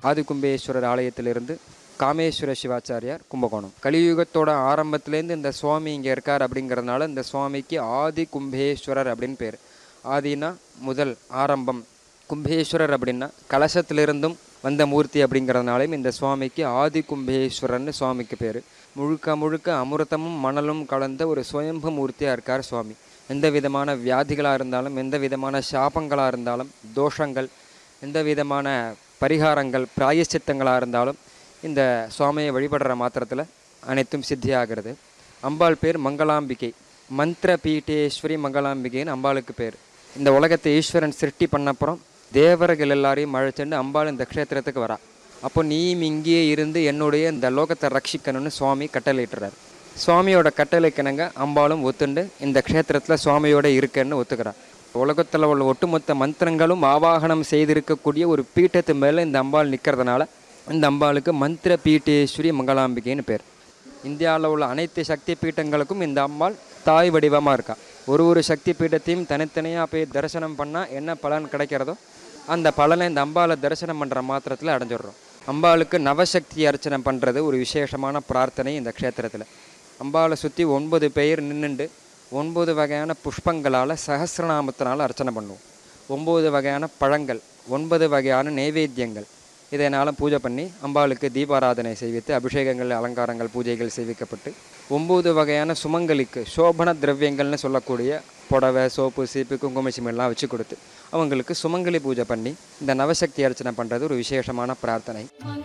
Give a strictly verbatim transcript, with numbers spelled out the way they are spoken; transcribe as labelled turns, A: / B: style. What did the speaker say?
A: ஆதிகும்பேஸ்வரர் ஆலயத்திலிருந்து காமேஸ்வர சிவாச்சாரியார், கும்பகோணம். கலியுகத்தோட ஆரம்பத்துலேருந்து இந்த சுவாமி இங்கே இருக்கார் அப்படிங்கிறதுனால இந்த சுவாமிக்கு ஆதி கும்பேஸ்வரர் அப்படின்னு பேர். ஆதினா முதல், ஆரம்பம். கும்பேஸ்வரர் அப்படின்னா கலசத்திலிருந்தும் வந்த மூர்த்தி அப்படிங்கிறதுனாலையும் இந்த சுவாமிக்கு ஆதி கும்பேஸ்வரர்னு சுவாமிக்கு பேர். முழுக்க முழுக்க அமிர்தமும் மணலும் கலந்த ஒரு சுயம்பு மூர்த்தியாக இருக்கார் சுவாமி. எந்த விதமான வியாதிகளாக இருந்தாலும், எந்த விதமான சாபங்களாக இருந்தாலும், தோஷங்கள், எந்த விதமான பரிகாரங்கள், பிராயச்சித்தங்களாக இருந்தாலும் இந்த சுவாமியை வழிபடுற மாத்திரத்தில் அனைத்தும் சித்தியாகிறது. அம்பாள் பேர் மங்களாம்பிகை. மந்திர பீட்டேஸ்வரி மங்களாம்பிகைன்னு அம்பாளுக்கு பேர். இந்த உலகத்தை ஈஸ்வரன் சிருஷ்டி பண்ணப்புறம் தேவர்கள் எல்லாரையும் அழைச்சிட்டு அம்பாள் இந்த க்ஷேத்திரத்துக்கு வரா. அப்போ நீயும் இங்கேயே இருந்து என்னுடைய இந்த லோகத்தை ரட்சிக்கணும்னு சுவாமி கட்டளையிட்டுறார். சுவாமியோட கட்டளைக்கிணங்க அம்பாளும் ஒத்துண்டு இந்த க்ஷேத்திரத்தில் சுவாமியோட இருக்கன்னு ஒத்துக்கிறார். உலகத்தில் உள்ள ஒட்டுமொத்த மந்திரங்களும் ஆவாகனம் செய்திருக்கக்கூடிய ஒரு பீட்டத்து மேலே இந்த அம்பாள் நிற்கிறதுனால இந்த அம்பாளுக்கு மந்திர பீட்டேஸ்வரி மங்களாம்பிகைன்னு பேர். இந்தியாவில் உள்ள அனைத்து சக்தி பீட்டங்களுக்கும் இந்த அம்பாள் தாய் வடிவமாக இருக்கா. ஒரு ஒரு சக்தி பீட்டத்தையும் தனித்தனியாக போய் தரிசனம் பண்ணால் என்ன பலன் கிடைக்கிறதோ அந்த பலனை இந்த அம்பாளை தரிசனம் பண்ணுற மாத்திரத்தில் அடைஞ்சிடுறோம். அம்பாளுக்கு நவசக்தி அர்ச்சனை பண்ணுறது ஒரு விசேஷமான பிரார்த்தனை இந்த க்ஷேத்திரத்தில். அம்பாளை சுற்றி ஒன்பது பேர் நின்றுண்டு ஒன்பது வகையான புஷ்பங்களால் சஹஸ்ரநாமத்தினால் அர்ச்சனை பண்ணுவோம். ஒம்பது வகையான பழங்கள், ஒன்பது வகையான நைவேத்தியங்கள் இதனால் பூஜை பண்ணி அம்பாளுக்கு தீபாராதனை செய்வித்து அபிஷேகங்கள், அலங்காரங்கள், பூஜைகள் செய்விக்கப்பட்டு ஒம்பது வகையான சுமங்கலிக்கு சோபன திரவியங்கள்னு சொல்லக்கூடிய புடவை, சோப்பு, சீப்பு, குங்குமச்சிமெல்லாம் வச்சு கொடுத்து அவங்களுக்கு சுமங்கலி பூஜை பண்ணி இந்த நவசக்தி அர்ச்சனை பண்ணுறது ஒரு விசேஷமான பிரார்த்தனை.